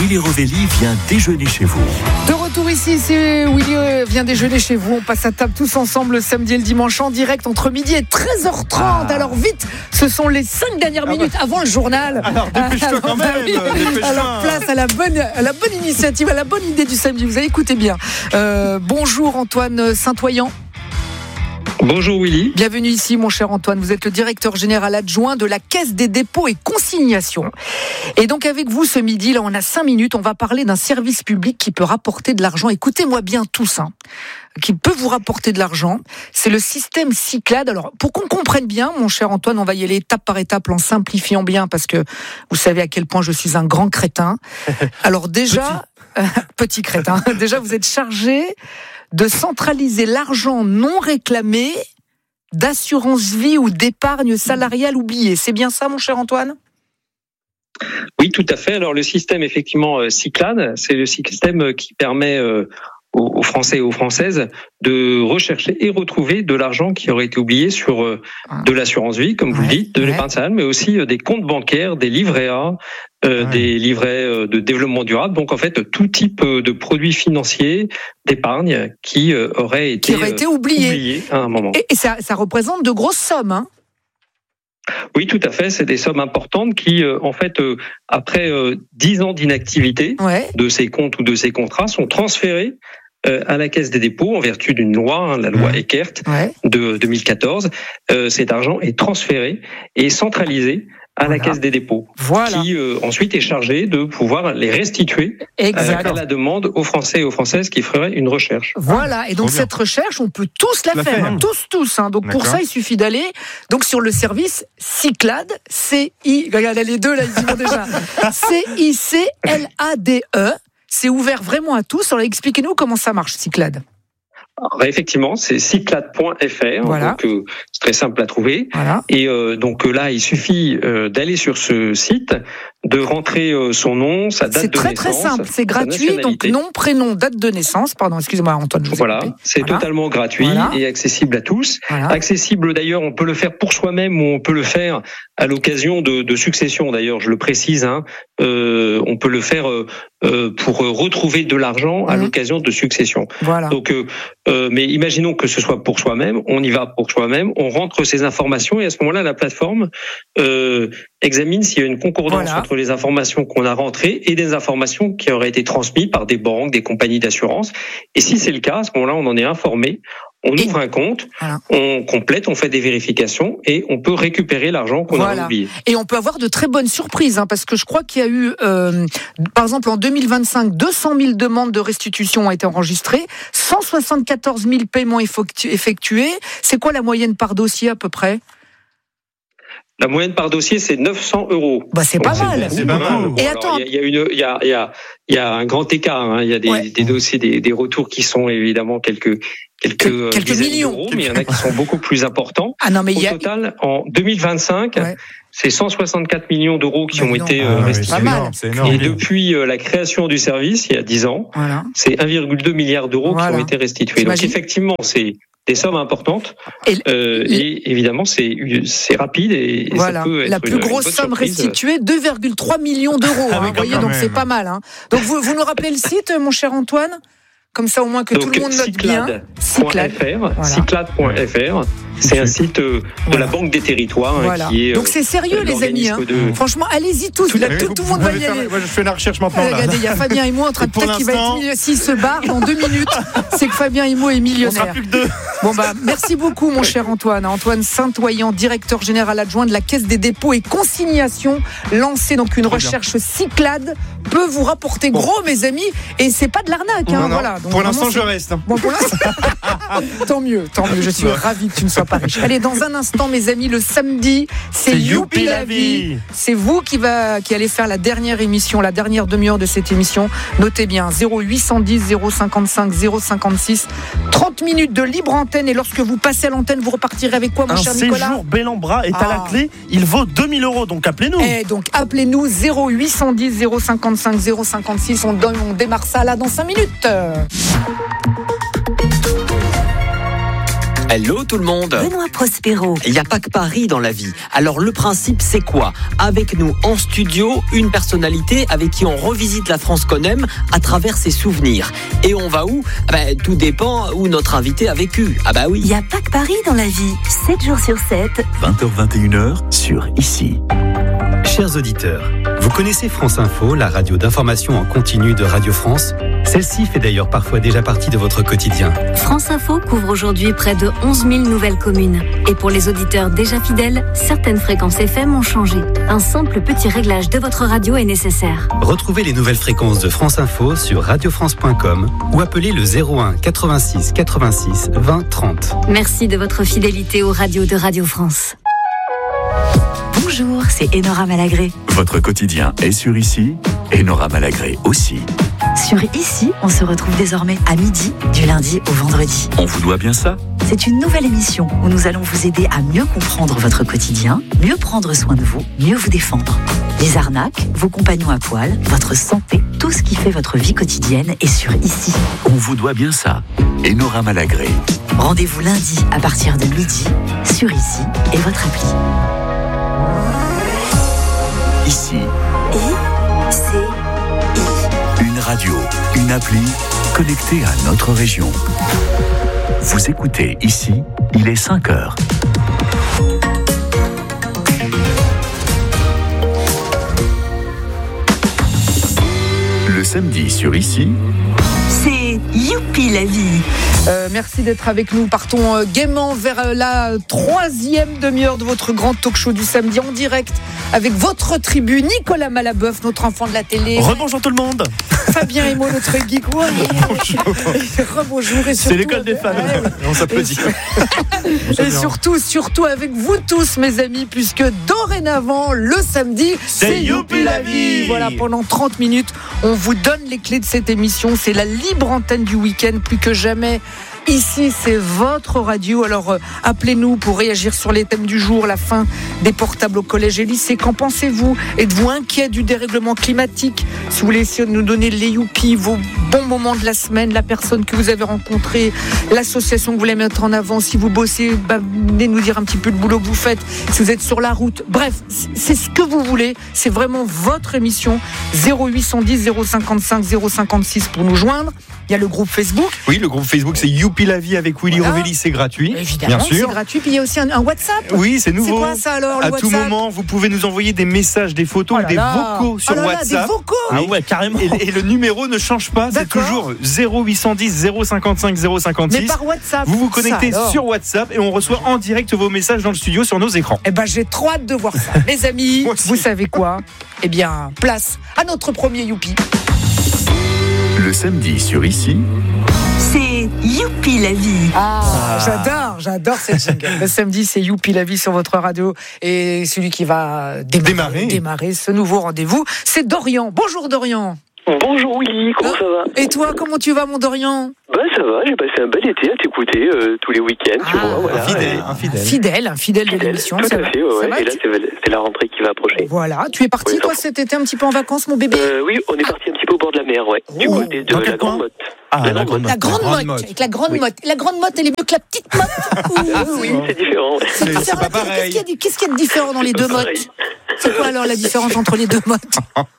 Willy Revelli vient déjeuner chez vous. De retour ici, c'est Willy vient déjeuner chez vous. On passe à table tous ensemble le samedi et le dimanche en direct entre midi et 13h30. Alors vite, ce sont les 5 dernières minutes avant le journal. Alors dépêche-toi quand même. Alors place à la bonne initiative, à la bonne idée du samedi. Vous avez écouté bien. Bonjour Antoine Saint-Oyen. Bonjour Willy. Bienvenue ici mon cher Antoine, vous êtes le directeur général adjoint de la Caisse des dépôts et consignations. Et donc avec vous ce midi, là on a 5 minutes, on va parler d'un service public qui peut rapporter de l'argent. Écoutez-moi bien tous, qui peut vous rapporter de l'argent. C'est le système Cyclades. Alors pour qu'on comprenne bien mon cher Antoine, on va y aller étape par étape en simplifiant bien parce que vous savez à quel point je suis un grand crétin. Alors déjà, petit crétin, déjà vous êtes chargé de centraliser l'argent non réclamé d'assurance vie ou d'épargne salariale oubliée. C'est bien ça, mon cher Antoine ? Oui, tout à fait. Alors le système, effectivement, Cyclades, c'est le système qui permet aux Français et aux Françaises de rechercher et retrouver de l'argent qui aurait été oublié sur de l'assurance vie, comme vous le dites, de l'épargne salariale, mais aussi des comptes bancaires, des livrets A, des livrets de développement durable. Donc en fait, tout type de produits financiers, d'épargne qui auraient été oubliés à un moment. Et ça représente de grosses sommes, Oui, tout à fait. C'est des sommes importantes qui, en fait, après 10 ans d'inactivité de ces comptes ou de ces contrats, sont transférés à la Caisse des dépôts en vertu d'une loi, la loi Eckert de 2014. Cet argent est transféré et centralisé à la Caisse des dépôts, qui ensuite est chargée de pouvoir les restituer à la demande aux Français et aux Françaises qui feraient une recherche. Voilà, et donc cette recherche, on peut tous la faire, tous. Donc pour ça, il suffit d'aller donc sur le service Cyclades, regardez les deux là, ils y vont déjà, CICLADE, c'est ouvert vraiment à tous. Alors expliquez-nous comment ça marche, Cyclades. Alors, effectivement, c'est cyclades.fr, donc c'est très simple à trouver. Et donc là, il suffit d'aller sur ce site, de rentrer son nom, sa date de naissance. C'est très simple, c'est gratuit, donc nom, prénom, date de naissance. Pardon, excusez-moi Antoine, je vous ai coupé. C'est totalement gratuit et accessible à tous. Accessible d'ailleurs, on peut le faire pour soi-même ou on peut le faire à l'occasion de succession. D'ailleurs, je le précise, on peut le faire pour retrouver de l'argent à l'occasion de succession. Donc, mais imaginons que ce soit pour soi-même, on y va pour soi-même, on rentre ces informations et à ce moment-là, la plateforme examine s'il y a une concordance entre les informations qu'on a rentrées et des informations qui auraient été transmises par des banques, des compagnies d'assurance. Et si c'est le cas, à ce moment-là, on en est informé. On ouvre un compte, on complète, on fait des vérifications et on peut récupérer l'argent qu'on a oublié. Et on peut avoir de très bonnes surprises, parce que je crois qu'il y a eu, par exemple en 2025, 200 000 demandes de restitution ont été enregistrées, 174 000 paiements effectués. C'est quoi la moyenne par dossier à peu près ? La moyenne par dossier, c'est 900 €. C'est pas mal. C'est pas mal. Et attends, il y a un grand écart. Il y a des dossiers, des retours qui sont évidemment quelques millions d'euros, mais il y en a qui sont beaucoup plus importants. Au total, en 2025, c'est 164 millions d'euros qui ont été restitués. Et depuis la création du service, il y a 10 ans, c'est 1,2 milliard d'euros qui ont été restitués. Donc effectivement, c'est des sommes importantes et évidemment c'est rapide et ça peut être la plus grosse somme restituée, 2,3 millions d'euros. Vous voyez, donc c'est pas mal. Donc vous nous rappelez le site, mon cher Antoine ? Comme ça, au moins que tout le monde note bien. Cyclades.fr. C'est un site de la Banque des Territoires qui est. Donc c'est sérieux, les amis. Franchement, allez-y tous. Tout le monde va y aller. Moi, je fais la recherche maintenant. Regardez, il y a Fabien Immo en train de peut-être qu'il va être millionnaire. S'il se barre dans 2 minutes, c'est que Fabien Immo est millionnaire. On sera plus que 2. Merci beaucoup, mon cher Antoine. Antoine Saint-Oyen, directeur général adjoint de la Caisse des dépôts et consignations, lancé donc une recherche Cyclades peut vous rapporter gros, mes amis. Et c'est pas de l'arnaque. Donc, pour l'instant, je reste. Pour l'instant. Tant mieux. Je suis ravi que tu ne sois pas riche. Allez, dans un instant, mes amis, le samedi, c'est Youpi la vie. C'est vous qui allez faire la dernière émission, la dernière demi-heure de cette émission. Notez bien, 0810 055 056. 30 minutes de libre antenne. Et lorsque vous passez à l'antenne, vous repartirez avec quoi, mon cher Nicolas ? Un séjour Bellambra est à la clé. Il vaut 2 000 €. Donc appelez-nous. Donc appelez-nous 0810 055 056. On démarre ça là dans 5 minutes. Hello tout le monde. Benoît Prospero. Il n'y a pas que Paris dans la vie. Alors le principe c'est quoi ? Avec nous en studio, une personnalité avec qui on revisite la France qu'on aime à travers ses souvenirs. Et on va où ? Tout dépend où notre invité a vécu. Ah bah oui. Il n'y a pas que Paris dans la vie. 7 jours sur 7. 20h-21h sur Ici. Chers auditeurs, vous connaissez France Info, la radio d'information en continu de Radio France ? Celle-ci fait d'ailleurs parfois déjà partie de votre quotidien. France Info couvre aujourd'hui près de 11 000 nouvelles communes. Et pour les auditeurs déjà fidèles, certaines fréquences FM ont changé. Un simple petit réglage de votre radio est nécessaire. Retrouvez les nouvelles fréquences de France Info sur radiofrance.com ou appelez le 01 86 86 20 30. Merci de votre fidélité aux radios de Radio France. Bonjour, c'est Enora Malagré. Votre quotidien est sur Ici, Enora Malagré aussi. Sur Ici, on se retrouve désormais à midi, du lundi au vendredi. On vous doit bien ça ? C'est une nouvelle émission où nous allons vous aider à mieux comprendre votre quotidien, mieux prendre soin de vous, mieux vous défendre. Les arnaques, vos compagnons à poil, votre santé, tout ce qui fait votre vie quotidienne est sur Ici. On vous doit bien ça, Enora Malagré. Rendez-vous lundi à partir de midi sur Ici et votre appli. Ici. I-C-I. Une radio, une appli connectée à notre région. Vous écoutez Ici, il est 5h. Le samedi sur Ici, c'est Youpi la vie. Merci d'être avec nous. Partons gaiement vers la troisième demi-heure de votre grand talk show du samedi en direct avec votre tribu, Nicolas Malaboeuf, notre enfant de la télé. Rebonjour tout le monde. Fabien Emo, notre geek. Bonjour. Rebonjour. Et surtout, c'est l'école des fans. On s'applaudit. Et surtout avec vous tous, mes amis, puisque dorénavant, le samedi, c'est Youpi la vie. Voilà, pendant 30 minutes, on vous donne les clés de cette émission. C'est la libre antenne du week-end, plus que jamais. Ici, c'est votre radio. Alors, appelez-nous pour réagir sur les thèmes du jour, la fin des portables au collège et lycée. Qu'en pensez-vous ? Êtes-vous inquiet du dérèglement climatique ? Si vous voulez essayer de nous donner les youpies, vos bons moments de la semaine, la personne que vous avez rencontrée, l'association que vous voulez mettre en avant, si vous bossez, venez nous dire un petit peu le boulot que vous faites, si vous êtes sur la route. Bref, c'est ce que vous voulez. C'est vraiment votre émission. 0810 055 056 pour nous joindre. Il y a le groupe Facebook. Oui, le groupe Facebook, c'est Youpi la vie avec Willy Rovelli, c'est gratuit. Évidemment, bien sûr. C'est gratuit. Puis il y a aussi un WhatsApp. Oui, c'est nouveau. C'est quoi ça alors, le à WhatsApp ? tout moment, vous pouvez nous envoyer des messages, des photos, des vocaux sur WhatsApp. Des vocaux. Ah ouais, carrément. Et le numéro ne change pas, c'est toujours 0810 055 056. Mais par WhatsApp. Vous vous connectez sur WhatsApp et on reçoit en direct vos messages dans le studio sur nos écrans. Eh ben, j'ai trop hâte de voir ça. Les amis, vous savez quoi ? Eh bien, place à notre premier Youpi. le samedi sur Ici, c'est Youpi la vie. J'adore cette jingle. Le samedi, c'est Youpi la vie sur votre radio. Et celui qui va démarrer ce nouveau rendez-vous, c'est Dorian. Bonjour Dorian. Bonjour Willy, comment ça va ? Et toi, comment tu vas mon Dorian ? Ça va, j'ai passé un bel été à t'écouter tous les week-ends, tu vois. Voilà. Un fidèle de l'émission. Tout à fait, ouais. Et là, c'est la rentrée qui va approcher. Voilà, tu es parti toi cet été un petit peu en vacances, mon bébé ? Oui, on est parti un petit peu au bord de la mer, ouais. Du côté de la Grande Motte. La grande motte, avec la grande motte. La grande motte, elle est mieux que la petite motte. Oui, c'est différent. C'est pas pareil. Qu'est-ce qu'il y a de différent dans les deux mottes ? C'est quoi alors la différence entre les deux mottes ?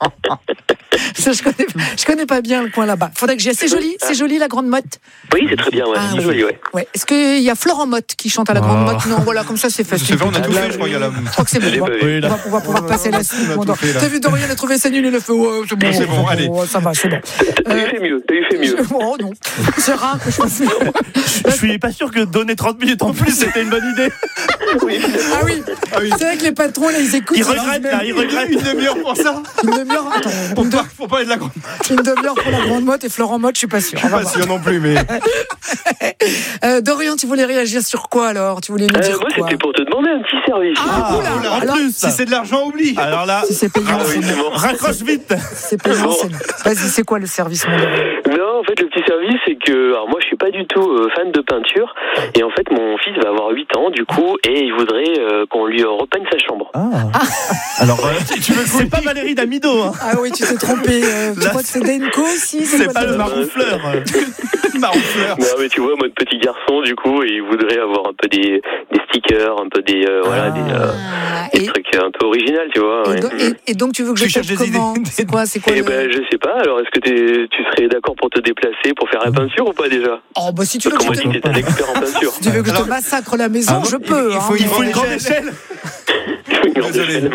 Je connais pas bien le coin là-bas. Faudrait que j'y aille. C'est joli la grande motte. Oui, c'est très bien, ouais. C'est joli, ouais. Est-ce qu'il y a Florent Motte qui chante à la grande motte ? Non, voilà, comme ça c'est facile. On a tout fait, je crois. Je crois que c'est bon. On va pouvoir passer la suite. T'as vu Dorian a trouvé ça nul, il a fait c'est bon, allez. Ça va, c'est bon. T'as eu fait mieux. Oh non, c'est rare que je fasse mieux. Je suis pas sûr que donner 30 minutes en plus c'était une bonne idée. Ah oui. C'est vrai que les patrons là ils écoutent. Ils regrettent une demi-heure pour ça. Une demi-heure, attends. Faut pas être la grande. Une demi-heure pour la grande motte et Florent Motte, je suis pas sûr. Je suis pas sûr non plus, mais. Dorian, tu voulais réagir sur quoi alors ? Tu voulais nous dire moi, quoi ? c'était pour te demander un petit service. En plus, si c'est de l'argent, oublie. Alors là, si c'est payant, c'est bon. Raccroche vite. C'est payant, c'est bon. Vas-y, c'est quoi le service, mon Dorian ? Non, en fait, le petit service, c'est que, alors moi, je suis pas du tout fan de peinture, et en fait, mon fils va avoir 8 ans, du coup, et il voudrait qu'on lui repeigne sa chambre. Alors, tu veux c'est pas Valérie Damido, hein. Ah oui, tu t'es trompé. Tu crois que c'est Denko aussi ? C'est pas le maroufleur. Marron fleur. Non, mais tu vois, moi, de petit garçon, du coup, et il voudrait avoir un peu des stickers, un peu des trucs un peu original, tu vois. Et donc, tu veux que je cherche comment? C'est quoi je sais pas. Alors, est-ce que tu serais d'accord pour te déplacer pour faire la peinture ou pas déjà? Oh, bah si tu veux que je t'es un expert en peinture. Si tu veux que je te massacre la maison, je peux. Il faut une grande échelle. Il faut une grande échelle.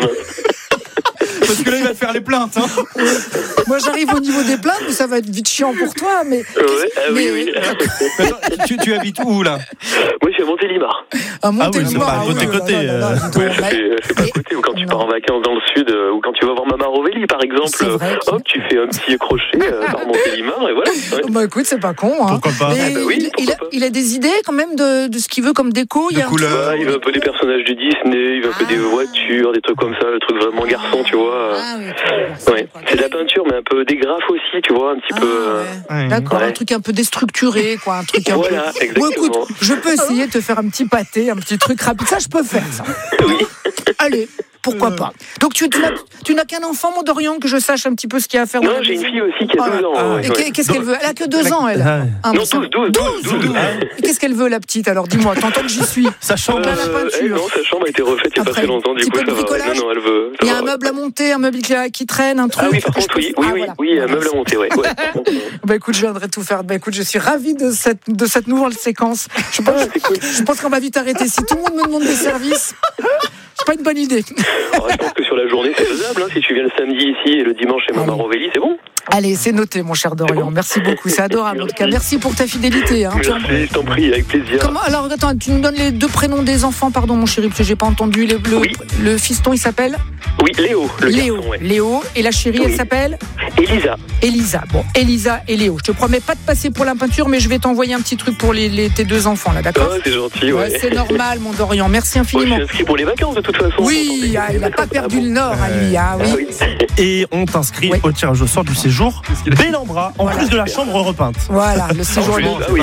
Parce que là, il va faire les plaintes. Hein. Moi, j'arrive au niveau des plaintes, mais ça va être vite chiant pour toi. Mais oui. Tu habites où, là? Moi, je suis à Montélimar. À Montélimar, à côté. Je fais pas à côté. Ou quand tu pars en vacances dans le sud, ou quand tu vas voir Maman Rovelli, par exemple, hop, tu fais un petit crochet par Montélimar, et voilà. Ouais. Bah écoute, c'est pas con. Hein. Pourquoi pas? Il a des idées quand même de ce qu'il veut comme déco. De couleurs. Il veut un peu des personnages de Disney, il veut un peu des voitures, des trucs comme ça, le truc vraiment garçon, tu vois. Ouais. C'est de la peinture, mais un peu des graphes aussi, tu vois, un petit peu. D'accord, un truc un peu déstructuré, quoi, un truc un peu. Exactement. Bon, écoute, je peux essayer de te faire un petit pâté, un petit truc rapide. Ça, je peux faire ça. Oui. Allez. Pourquoi pas? Donc tu n'as qu'un enfant, mon Dorian, que je sache un petit peu ce qu'il y a à faire. Non, j'ai une fille aussi qui a 12 ans. Et qu'est-ce qu'elle veut? Elle a que 2 ans, elle. Non, 12. Et qu'est-ce qu'elle veut, la petite? Alors dis-moi, t'entends que j'y suis. Sa chambre, la peinture. Non, sa chambre a été refaite il y a pas très longtemps. Du coup, ça va. Non, elle veut. Il y a un meuble à monter, un meuble qui traîne, un truc. Ah oui, par contre, oui, un meuble à monter, ouais. Bah écoute, je viendrai tout faire. Bah écoute, je suis ravie de cette nouvelle séquence. Je pense qu'on va vite arrêter. Si tout le monde me demande des services, c'est pas une bonne idée. Je pense que sur la journée, c'est faisable. Hein. Si tu viens le samedi ici et le dimanche chez Maman Rovelli, c'est bon. Allez, c'est noté, mon cher Dorian. Merci beaucoup, c'est adorable. En tout cas, merci pour ta fidélité. Hein. Merci, je t'en prie, avec plaisir. Alors, attends, tu nous donnes les 2 prénoms des enfants, pardon, mon chéri, parce que j'ai pas entendu. Le fiston, il s'appelle? Oui, Léo. Léo. Et la chérie, elle s'appelle? Elisa. Bon, Elisa et Léo. Je te promets pas de passer pour la peinture, mais je vais t'envoyer un petit truc pour tes 2 enfants, là, d'accord? C'est gentil, ouais. C'est normal, mon Dorian. Merci infiniment. Je suis inscrit pour les vacances, de toute façon. Oui, il n'a pas perdu le nord, à lui. Oui. Et on t'inscrit au tirage au sort du séjour Bellambra, en plus de la chambre repeinte. Voilà, le séjour.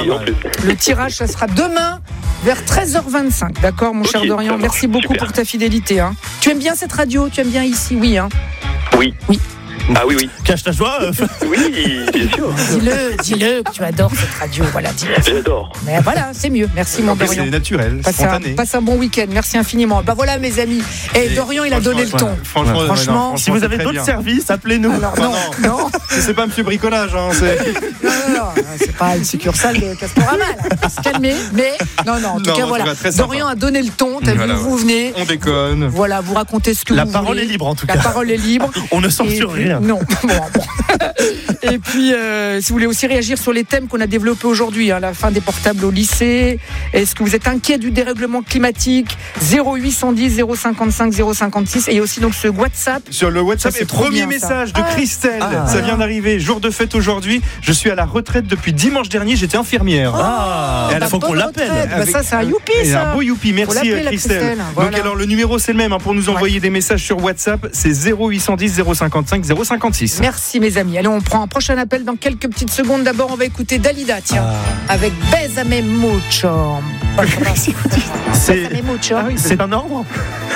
Le tirage, ça sera demain vers 13h25. D'accord, mon cher Dorian? Merci beaucoup pour ta fidélité. Hein. Tu aimes bien cette radio? Tu aimes bien ici? Oui. Hein. Oui. Ah oui. Cache ta joie. Oui, bien sûr. Dis-le que tu adores cette radio. Voilà, dis-le. J'adore. Mais voilà, c'est mieux. Merci, mon Dorian. C'est naturel, spontané. Passe un bon week-end. Merci infiniment. Bah voilà, mes amis. Dorian, il a donné le ton. Franchement, si vous avez d'autres services, appelez-nous. Alors, non. C'est pas Monsieur Bricolage. Hein, non, c'est pas une succursale de Castorama. Là. Se calmer. Mais non. En tout cas, voilà. Dorian a donné le ton. T'as vu, vous venez. On déconne. Voilà, vous racontez ce que vous voulez. La parole est libre, en tout cas. La parole est libre. On ne censure rien. Non. Bon. Et puis, si vous voulez aussi réagir sur les thèmes qu'on a développés aujourd'hui, la fin des portables au lycée, est-ce que vous êtes inquiet du dérèglement climatique? 0810 055 056. Et aussi donc ce WhatsApp. Sur le WhatsApp, et premier message de Christelle. Ça vient d'arriver, jour de fête aujourd'hui. Je suis à la retraite depuis dimanche dernier, j'étais infirmière. Et il faut qu'on l'appelle. Ça, c'est un youpi, ça. Un beau youpi, merci Christelle. Voilà. Donc alors le numéro c'est le même pour nous envoyer des messages sur WhatsApp, c'est 0810 055 056. Merci mes amis. Allez, on prend un prochain appel dans quelques petites secondes. D'abord, on va écouter Dalida, avec Bésame mucho. C'est un ordre.